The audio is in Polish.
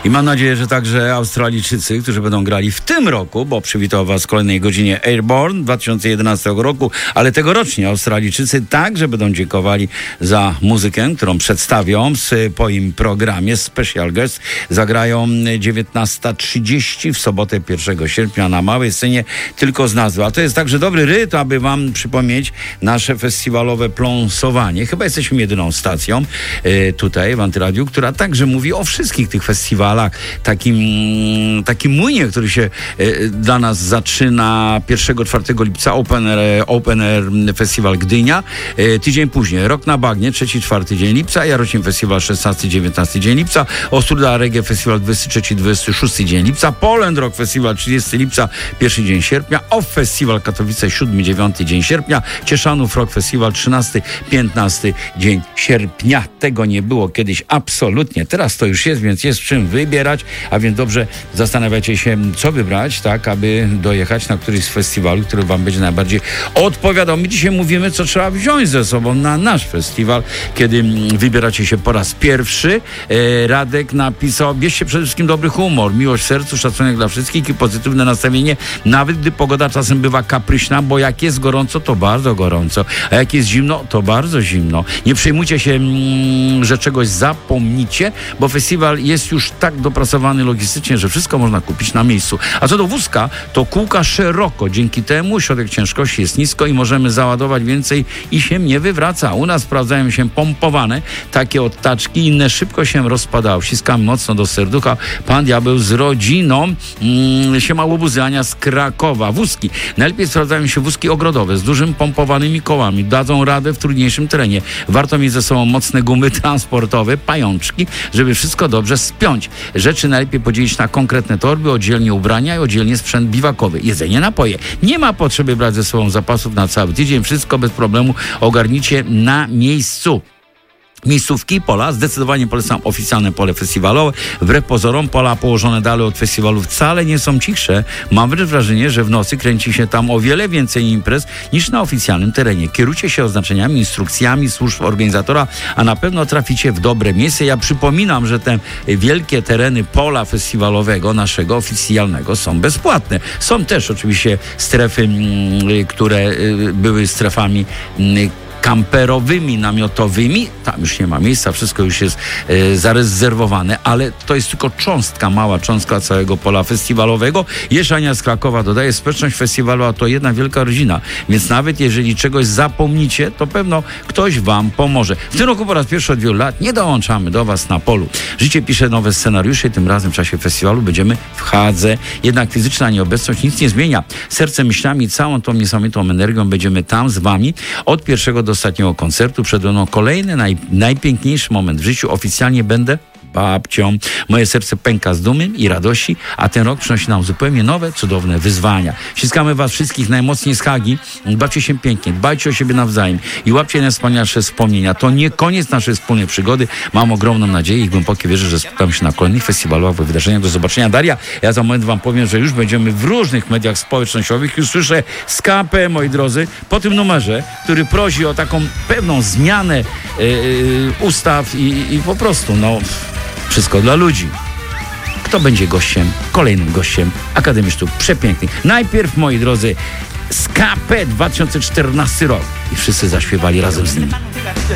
I mam nadzieję, że także Australijczycy, którzy będą grali w tym roku, bo przywitał was w kolejnej godzinie Airborne 2011 roku, ale tegorocznie Australijczycy także będą dziękowali za muzykę, którą przedstawią w swoim programie Special Guest. Zagrają 19:30 w sobotę 1 sierpnia na małej scenie, tylko z nazwy. A to jest także dobry rytm, aby wam przypomnieć nasze festiwalowe pląsowanie. Chyba jesteśmy jedyną stacją tutaj w Antyradiu, która także mówi o wszystkich tych festiwalach. Takim młynie, który się dla nas zaczyna 1-4 lipca, Open Air Festiwal Gdynia. Tydzień później Rok na Bagnie, 3-4 dzień lipca, Jarocin Festiwal 16-19 dzień lipca, Ostruda Reggae Festiwal 23-26 dzień lipca, Poland Rock Festiwal 30 lipca, 1 dzień sierpnia, Off Festiwal Katowice 7-9 dzień sierpnia, Cieszanów Rock Festiwal 13-15 dzień sierpnia. Tego nie było kiedyś absolutnie. Teraz to już jest, więc jest czym wybierać, a więc dobrze zastanawiacie się, co wybrać, tak, aby dojechać na któryś z festiwalu, który wam będzie najbardziej odpowiadał. My dzisiaj mówimy, co trzeba wziąć ze sobą na nasz festiwal, kiedy wybieracie się po raz pierwszy. Radek napisał: bierzcie przede wszystkim dobry humor, miłość w sercu, szacunek dla wszystkich i pozytywne nastawienie, nawet gdy pogoda czasem bywa kapryśna, bo jak jest gorąco, to bardzo gorąco, a jak jest zimno, to bardzo zimno. Nie przejmujcie się, że czegoś zapomnicie, bo festiwal jest już tak dopracowany logistycznie, że wszystko można kupić na miejscu. A co do wózka, to kółka szeroko. Dzięki temu środek ciężkości jest nisko i możemy załadować więcej i się nie wywraca. U nas sprawdzają się pompowane takie odtaczki, inne szybko się rozpadały. Wciskamy mocno do serducha. Pan Diabeł z rodziną. Siema łobuzy, Ania z Krakowa. Wózki. Najlepiej sprawdzają się wózki ogrodowe z dużym pompowanymi kołami. Dadzą radę w trudniejszym terenie. Warto mieć ze sobą mocne gumy transportowe, pajączki, żeby wszystko dobrze spiąć. Rzeczy najlepiej podzielić na konkretne torby, oddzielnie ubrania i oddzielnie sprzęt biwakowy. Jedzenie, napoje. Nie ma potrzeby brać ze sobą zapasów na cały tydzień. Wszystko bez problemu ogarnicie na miejscu. Miejscówki, pola, zdecydowanie polecam oficjalne pole festiwalowe. Wbrew pozorom pola położone dalej od festiwalu wcale nie są cichsze. Mam wręcz wrażenie, że w nocy kręci się tam o wiele więcej imprez niż na oficjalnym terenie. Kierujcie się oznaczeniami, instrukcjami służb organizatora, a na pewno traficie w dobre miejsce. Ja przypominam, że te wielkie tereny pola festiwalowego naszego oficjalnego są bezpłatne. Są też oczywiście strefy, które były strefami kamperowymi, namiotowymi. Tam już nie ma miejsca, wszystko już jest zarezerwowane, ale to jest tylko cząstka, mała cząstka całego pola festiwalowego. Ania z Krakowa dodaje: społeczność festiwalu, a to jedna wielka rodzina, więc nawet jeżeli czegoś zapomnicie, to pewno ktoś wam pomoże. W tym roku po raz pierwszy od wielu lat nie dołączamy do was na polu. Życie pisze nowe scenariusze i tym razem w czasie festiwalu będziemy w Hadze. Jednak fizyczna nieobecność nic nie zmienia. Sercem, myślami, całą tą niesamowitą energią będziemy tam z wami od pierwszego do ostatniego koncertu. Przed mną kolejny, najpiękniejszy moment w życiu. Oficjalnie będę babcią. Moje serce pęka z dumy i radości, a ten rok przynosi nam zupełnie nowe, cudowne wyzwania. Ściskamy was wszystkich najmocniej z Hagi. Bawcie się pięknie, dbajcie o siebie nawzajem i łapcie najwspanialsze wspomnienia. To nie koniec naszej wspólnej przygody. Mam ogromną nadzieję i głębokie wierzę, że spotkamy się na kolejnych festiwalowych wydarzeniach. Do zobaczenia, Daria. Ja za moment wam powiem, że już będziemy w różnych mediach społecznościowych. Już słyszę skapę, moi drodzy, po tym numerze, który prosi o taką pewną zmianę ustaw i po prostu, wszystko dla ludzi. Kto będzie gościem, kolejnym gościem Akademii Sztuk Przepięknych? Najpierw, moi drodzy, Skapę 2014 rok. I wszyscy zaśpiewali razem z nim.